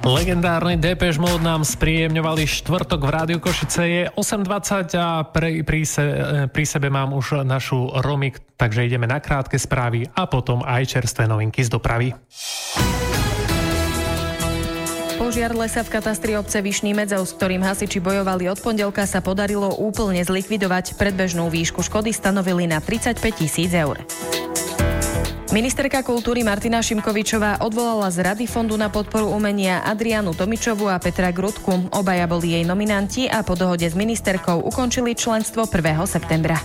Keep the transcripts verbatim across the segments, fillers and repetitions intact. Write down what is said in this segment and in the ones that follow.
Legendárny Depeche Mode nám spríjemňovali štvrtok v Rádiu Košice. Je osem dvadsať a pri, pri, se, pri sebe mám už našu Romik, takže ideme na krátke správy a potom aj čerstvé novinky z dopravy. Požiar lesa v katastri obce Vyšný Medzov, s ktorým hasiči bojovali od pondelka, sa podarilo úplne zlikvidovať. Predbežnú výšku škody stanovili na tridsaťpäť tisíc eur. Ministerka kultúry Martina Šimkovičová odvolala z Rady Fondu na podporu umenia Adrianu Tomičovu a Petra Grudku. Obaja boli jej nominanti a po dohode s ministerkou ukončili členstvo prvého septembra.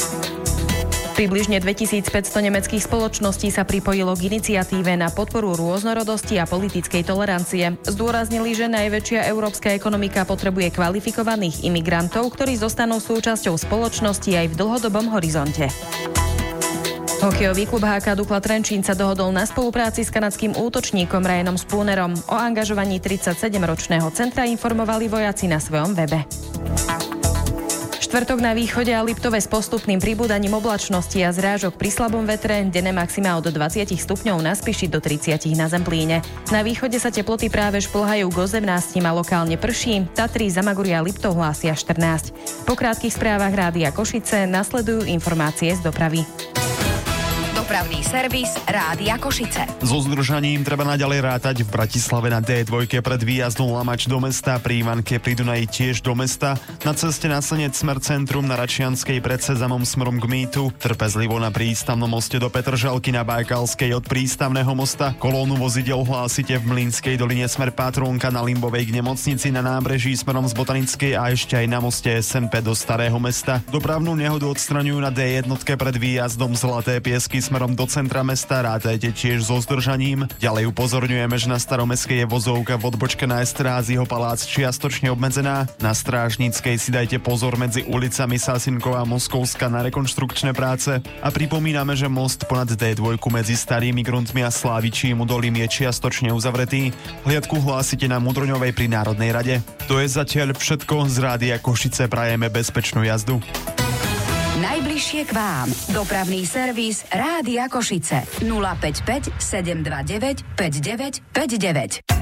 Približne dvetisícpäťsto nemeckých spoločností sa pripojilo k iniciatíve na podporu rôznorodosti a politickej tolerancie. Zdôraznili, že najväčšia európska ekonomika potrebuje kvalifikovaných imigrantov, ktorí zostanú súčasťou spoločnosti aj v dlhodobom horizonte. Hokejový klub há ká Dukla Trenčín sa dohodol na spolupráci s kanadským útočníkom Ryanom Spoonerom. O angažovaní tridsaťsedemročného centra informovali vojaci na svojom webe. Štvrtok na východe a Liptove s postupným pribúdaním oblačnosti a zrážok pri slabom vetre, denné maxima od dvadsať stupňov na Spiši do tridsať na Zemplíne. Na východe sa teploty práve šplhajú k osemnástym a lokálne prší, Tatry, Zamaguria a Liptov hlásia štrnásť. Po krátkych správach Rádia Košice nasledujú informácie z dopravy. Dopravný servis Rádia Košice. So zdržaním treba naďalej rátať v Bratislave na dé dva pred výjazdom Lamač do mesta, pri Ivanke pri Dunaji tiež do mesta, na ceste na Slnec smer centrum na Račianskej pred Sezamom smerom k Mýtu, trpezlivo na prístavnom moste do Petržalky, na Bajkalskej od prístavného mosta, kolónu vozidel hlásite v Mlynskej doline smer Patrónka, na Limbovej k nemocnici, na nábreží smerom z Botanickej a ešte aj na moste es en pé do Starého mesta. Dopravnú nehodu odstraňujú na dé jedna pred výjazdom Zlaté Piesky smerom do centra mesta, rátajte tiež so zdržaním. Ďalej upozorňujeme, že na Staromestskej je vozovka v odbočke na Estrázieho palác čiastočne obmedzená. Na Strážnickej si dajte pozor medzi ulicami Sasinková a Moskovská na rekonštrukčné práce. A pripomíname, že most ponad dé dva medzi Starými Gruntmi a Slávičím Udolím je čiastočne uzavretý. Hliadku hlásite na Mudroňovej pri Národnej rade. To je zatiaľ všetko z Rádia Košice, prajeme bezpečnú jazdu. Najbližšie k vám. Dopravný servis Rádia Košice. nula päť päť sedem dva deväť päť deväť päť deväť.